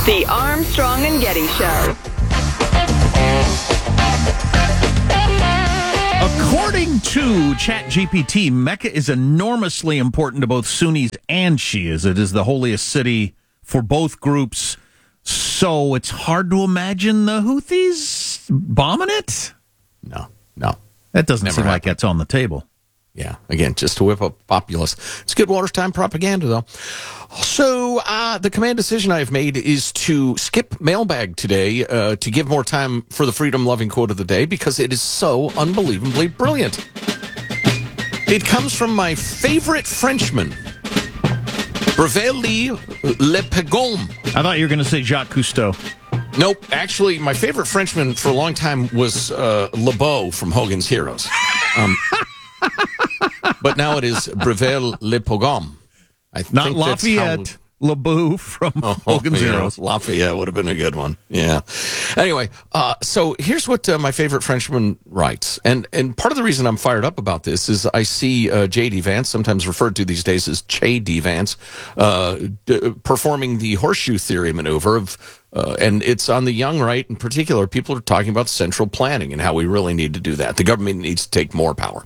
The Armstrong and Getty Show. According to ChatGPT, Mecca is enormously important to both Sunnis and Shias. It is the holiest city for both groups. So it's hard to imagine the Houthis bombing it? No. That doesn't seem like that's on the table. Yeah, again, just to whip up populace. It's good wartime propaganda, though. So the command decision I've made is to skip mailbag today to give more time for the freedom-loving quote of the day because it is so unbelievably brilliant. It comes from my favorite Frenchman, Brevet Le Pegom. I thought you were going to say Jacques Cousteau. Nope. Actually, my favorite Frenchman for a long time was LeBeau from Hogan's Heroes. But now it is Brevet Le Pogrom. Not Lafayette, LeBeau from Hogan's Heroes. Lafayette would have been a good one. Yeah. Anyway, so here's what my favorite Frenchman writes. And part of the reason I'm fired up about this is I see J.D. Vance, sometimes referred to these days as Che-D Vance, performing the horseshoe theory maneuver and it's on the young right in particular. People are talking about central planning and how we really need to do that. The government needs to take more power.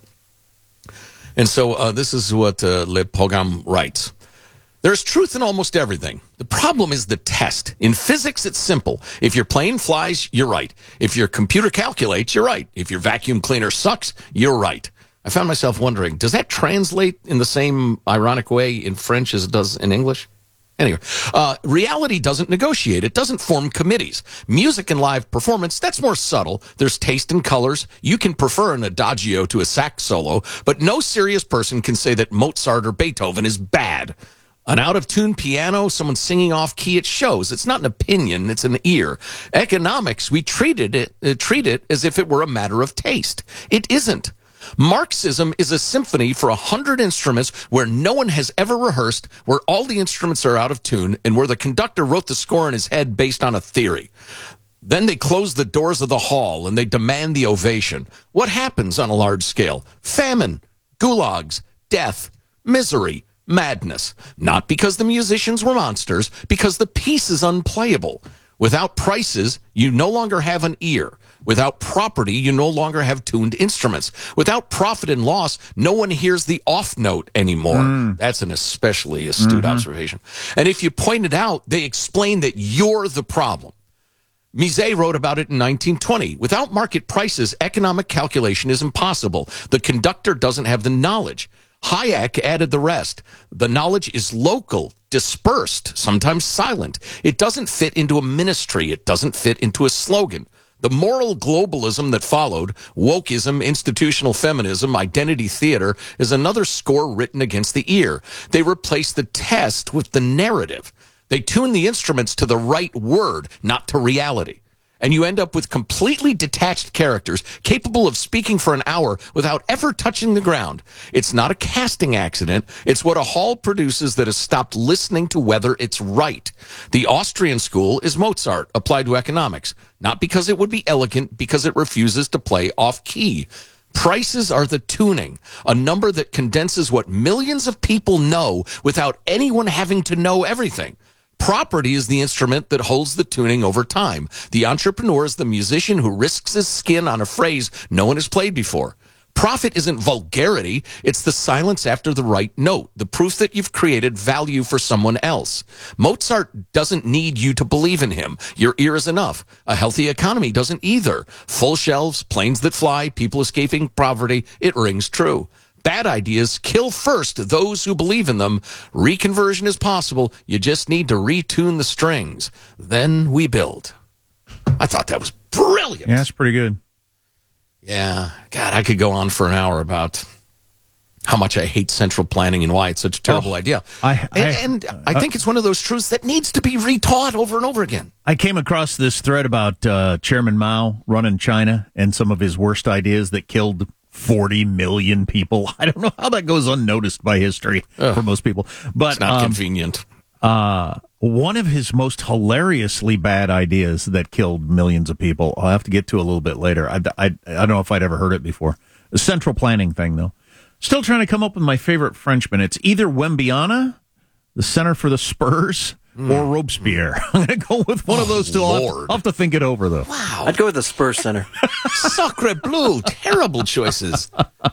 And so this is what Le Pogrom writes. There's truth in almost everything. The problem is the test. In physics, it's simple. If your plane flies, you're right. If your computer calculates, you're right. If your vacuum cleaner sucks, you're right. I found myself wondering, does that translate in the same ironic way in French as it does in English? Anyway, reality doesn't negotiate. It doesn't form committees. Music and live performance, that's more subtle. There's taste in colors. You can prefer an adagio to a sax solo, but no serious person can say that Mozart or Beethoven is bad. An out-of-tune piano, someone singing off-key, it shows. It's not an opinion, it's an ear. Economics, we treat it as if it were a matter of taste. It isn't. Marxism is a symphony for 100 instruments where no one has ever rehearsed, where all the instruments are out of tune, and where the conductor wrote the score in his head based on a theory. Then they close the doors of the hall and they demand the ovation. What happens on a large scale? Famine, gulags, death, misery, madness. Not because the musicians were monsters, because the piece is unplayable. Without prices, you no longer have an ear. Without property, you no longer have tuned instruments. Without profit and loss, no one hears the off note anymore. That's an especially astute observation. And if you point it out, they explain that you're the problem. Mises wrote about it in 1920. Without market prices, economic calculation is impossible. The conductor doesn't have the knowledge. Hayek added the rest. The knowledge is local, dispersed, sometimes silent. It doesn't fit into a ministry. It doesn't fit into a slogan. The moral globalism that followed, wokeism, institutional feminism, identity theater, is another score written against the ear. They replace the test with the narrative. They tune the instruments to the right word, not to reality. And you end up with completely detached characters capable of speaking for an hour without ever touching the ground. It's not a casting accident. It's what a hall produces that has stopped listening to whether it's right. The Austrian school is Mozart applied to economics, not because it would be elegant, because it refuses to play off-key. Prices are the tuning, a number that condenses what millions of people know without anyone having to know everything. Property is the instrument that holds the tuning over time. The entrepreneur is the musician who risks his skin on a phrase no one has played before. Profit isn't vulgarity. It's the silence after the right note, the proof that you've created value for someone else. Mozart doesn't need you to believe in him. Your ear is enough. A healthy economy doesn't either. Full shelves, planes that fly, people escaping poverty, it rings true. Bad ideas kill first those who believe in them. Reconversion is possible. You just need to retune the strings. Then we build. I thought that was brilliant. Yeah, that's pretty good. Yeah. God, I could go on for an hour about how much I hate central planning and why it's such a terrible idea. I think it's one of those truths that needs to be retaught over and over again. I came across this thread about Chairman Mao running China and some of his worst ideas that killed 40 million people. I don't know how that goes unnoticed by history for most people. But it's not convenient. One of his most hilariously bad ideas that killed millions of people, I'll have to get to a little bit later. I don't know if I'd ever heard it before. The central planning thing, though. Still trying to come up with my favorite Frenchman. It's either Wembiana, the center for the Spurs, or Robespierre. I'm going to go with one of those two. Lord. I'll have to think it over, though. Wow. I'd go with the Spurs Center. Sacre bleu. Terrible choices.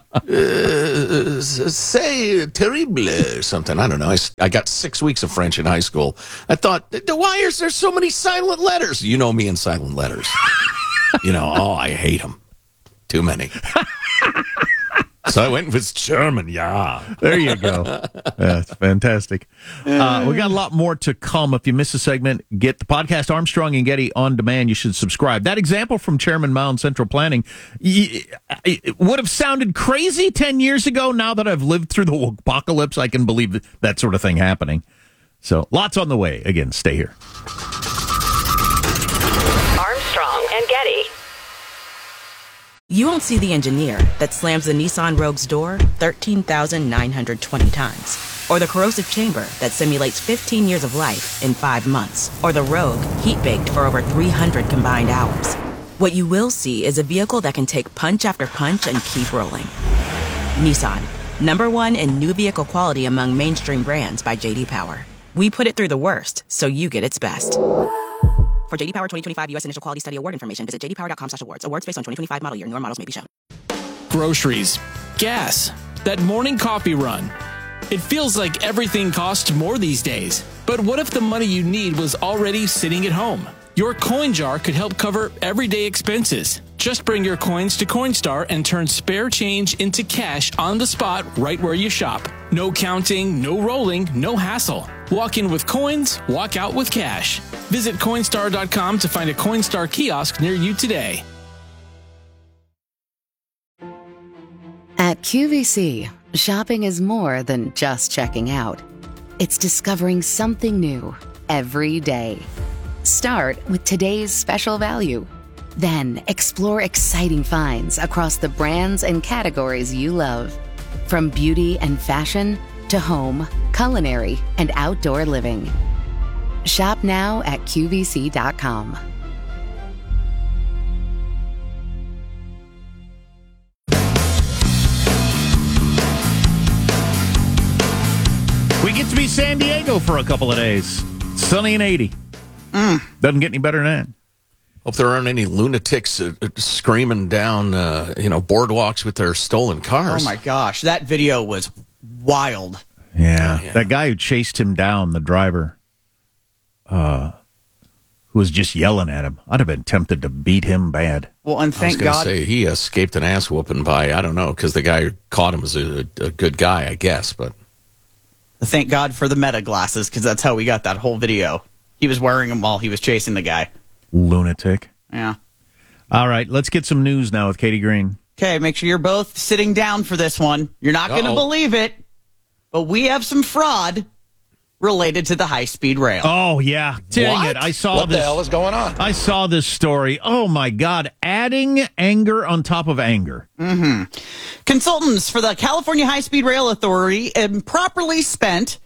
Say terrible or something. I don't know. I got 6 weeks of French in high school. I thought, why is there so many silent letters? You know me and silent letters. I hate them. Too many. So I went with German, yeah. There you go. That's fantastic. We got a lot more to come. If you miss a segment, get the podcast Armstrong and Getty on demand. You should subscribe. That example from Chairman Mao in Central Planning it would have sounded crazy 10 years ago. Now that I've lived through the apocalypse, I can believe that sort of thing happening. So lots on the way. Again, stay here. Armstrong and Getty. You won't see the engineer that slams the Nissan Rogue's door 13,920 times. Or the corrosive chamber that simulates 15 years of life in 5 months. Or the Rogue heat-baked for over 300 combined hours. What you will see is a vehicle that can take punch after punch and keep rolling. Nissan, #1 in new vehicle quality among mainstream brands by J.D. Power. We put it through the worst, so you get its best. For J.D. Power 2025 U.S. Initial Quality Study Award information, visit jdpower.com/awards. Awards based on 2025 model year. Newer models may be shown. Groceries, gas, that morning coffee run. It feels like everything costs more these days. But what if the money you need was already sitting at home? Your coin jar could help cover everyday expenses. Just bring your coins to Coinstar and turn spare change into cash on the spot right where you shop. No counting, no rolling, no hassle. Walk in with coins, walk out with cash. Visit Coinstar.com to find a Coinstar kiosk near you today. At QVC, shopping is more than just checking out. It's discovering something new every day. Start with today's special value. Then explore exciting finds across the brands and categories you love. From beauty and fashion to home, culinary, and outdoor living. Shop now at QVC.com. We get to be San Diego for a couple of days. Sunny and 80. Doesn't get any better than that. Hope there aren't any lunatics screaming down, boardwalks with their stolen cars. Oh my gosh, that video was wild. Yeah. That guy who chased him down, the driver, who was just yelling at him, I'd have been tempted to beat him bad. Well, and thank God he escaped an ass whooping by, I don't know, because the guy who caught him was a good guy, I guess. But thank God for the Meta glasses, because that's how we got that whole video. He was wearing them while he was chasing the guy. Lunatic. Yeah. All right, let's get some news now with Katie Green. Okay, make sure you're both sitting down for this one. You're not going to believe it, but we have some fraud related to the high-speed rail. Oh, yeah. Dang it. I saw what this. The hell is going on? I saw this story. Oh, my God. Adding anger on top of anger. Mm-hmm. Consultants for the California High-Speed Rail Authority improperly spent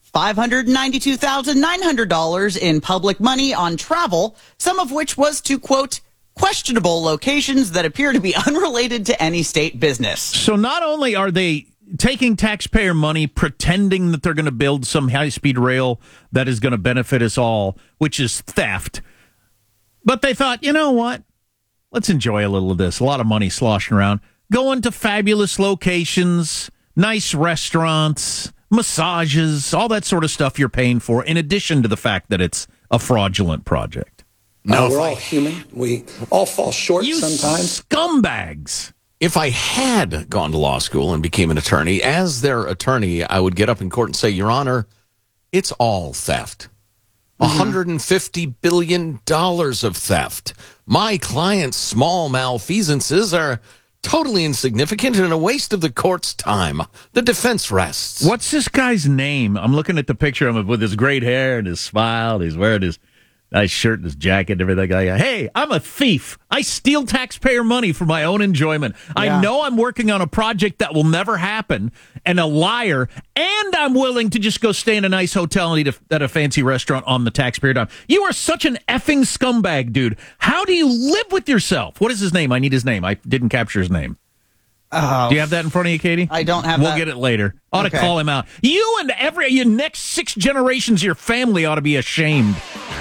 $592,900 in public money on travel, some of which was to, quote, questionable locations that appear to be unrelated to any state business. So not only are they taking taxpayer money, pretending that they're going to build some high-speed rail that is going to benefit us all, which is theft, but they thought, you know what? Let's enjoy a little of this. A lot of money sloshing around. Going to fabulous locations, nice restaurants, massages, all that sort of stuff you're paying for, in addition to the fact that it's a fraudulent project. No, we're all human. We all fall short sometimes. Scumbags. If I had gone to law school and became an attorney, as their attorney, I would get up in court and say, Your Honor, it's all theft. $150 billion of theft. My client's small malfeasances are totally insignificant and a waste of the court's time. The defense rests. What's this guy's name? I'm looking at the picture of him with his great hair and his smile. He's wearing his nice shirt and his jacket and everything. Hey, I'm a thief. I steal taxpayer money for my own enjoyment. Yeah. I know I'm working on a project that will never happen, and a liar, and I'm willing to just go stay in a nice hotel and eat at a fancy restaurant on the taxpayer dime. You are such an effing scumbag, dude. How do you live with yourself? What is his name? I need his name. I didn't capture his name. Do you have that in front of you, Katie? I don't have We'll that. get it later. Ought Okay. to call him out. You and your next 6 generations of your family ought to be ashamed.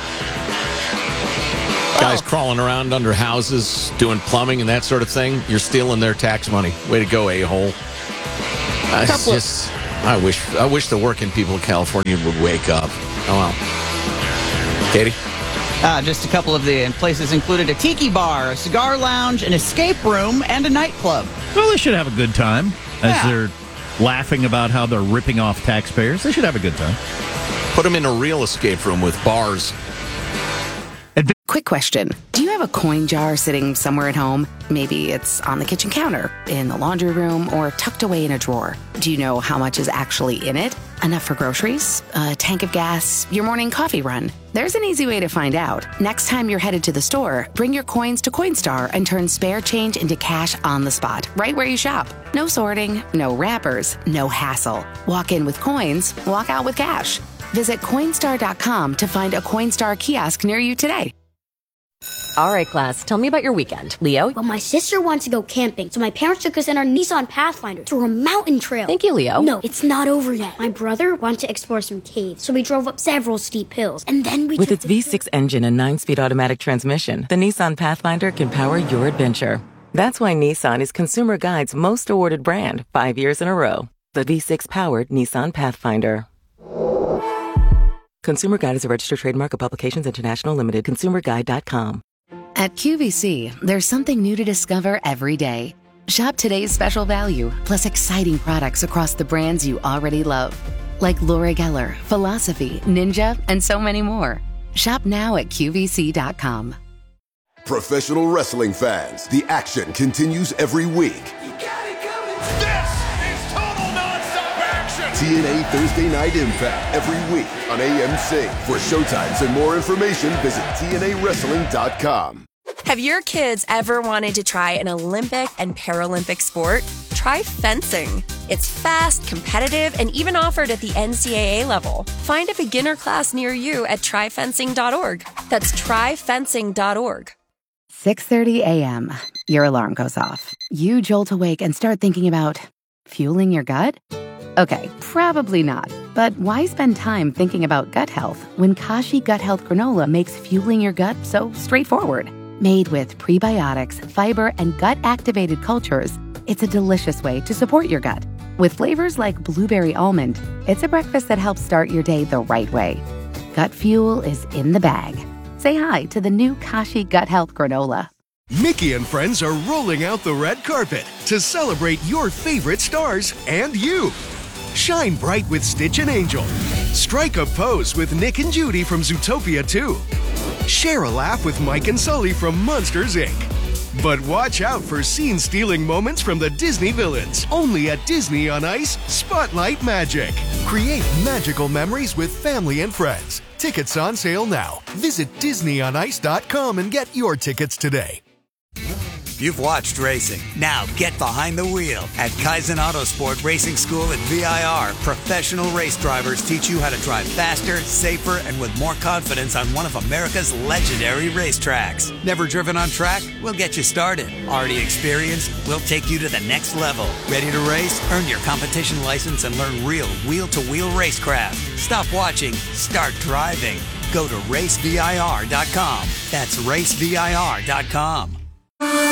Guys crawling around under houses, doing plumbing and that sort of thing. You're stealing their tax money. Way to go, a-hole. I wish the working people of California would wake up. Oh, well. Katie? Just a couple of the places included a tiki bar, a cigar lounge, an escape room, and a nightclub. Well, they should have a good time as Yeah. they're laughing about how they're ripping off taxpayers. They should have a good time. Put them in a real escape room with bars. Quick question. Do you have a coin jar sitting somewhere at home? Maybe it's on the kitchen counter, in the laundry room, or tucked away in a drawer. Do you know how much is actually in it? Enough for groceries? A tank of gas? Your morning coffee run? There's an easy way to find out. Next time you're headed to the store, bring your coins to Coinstar and turn spare change into cash on the spot, right where you shop. No sorting, no wrappers, no hassle. Walk in with coins, walk out with cash. Visit Coinstar.com to find a Coinstar kiosk near you today. All right, class, tell me about your weekend. Leo? Well, my sister wants to go camping, so my parents took us in our Nissan Pathfinder through a mountain trail. Thank you, Leo. No, it's not over yet. My brother wanted to explore some caves, so we drove up several steep hills, and then we With took its V6 engine and 9-speed automatic transmission, the Nissan Pathfinder can power your adventure. That's why Nissan is Consumer Guide's most awarded brand 5 years in a row. The V6-powered Nissan Pathfinder. Consumer Guide is a registered trademark of Publications International Limited. ConsumerGuide.com. At QVC, there's something new to discover every day. Shop today's special value, plus exciting products across the brands you already love. Like Laura Geller, Philosophy, Ninja, and so many more. Shop now at QVC.com. Professional wrestling fans, the action continues every week. This is total nonstop action! TNA Thursday Night Impact every week on AMC. For showtimes and more information, visit TNAWrestling.com. Have your kids ever wanted to try an Olympic and Paralympic sport? Try fencing. It's fast, competitive, and even offered at the NCAA level. Find a beginner class near you at tryfencing.org. That's tryfencing.org. 6:30 a.m. Your alarm goes off. You jolt awake and start thinking about fueling your gut? Okay, probably not. But why spend time thinking about gut health when Kashi Gut Health Granola makes fueling your gut so straightforward? Made with prebiotics, fiber, and gut-activated cultures, it's a delicious way to support your gut. With flavors like blueberry almond, it's a breakfast that helps start your day the right way. Gut fuel is in the bag. Say hi to the new Kashi Gut Health Granola. Mickey and friends are rolling out the red carpet to celebrate your favorite stars and you. Shine bright with Stitch and Angel. Strike a pose with Nick and Judy from Zootopia 2. Share a laugh with Mike and Sully from Monsters, Inc. But watch out for scene-stealing moments from the Disney villains. Only at Disney on Ice, Spotlight Magic. Create magical memories with family and friends. Tickets on sale now. Visit DisneyOnIce.com and get your tickets today. You've watched racing. Now get behind the wheel. At Kaizen Autosport Racing School at VIR, professional race drivers teach you how to drive faster, safer, and with more confidence on one of America's legendary racetracks. Never driven on track? We'll get you started. Already experienced? We'll take you to the next level. Ready to race? Earn your competition license and learn real wheel-to-wheel racecraft. Stop watching. Start driving. Go to racevir.com. That's racevir.com.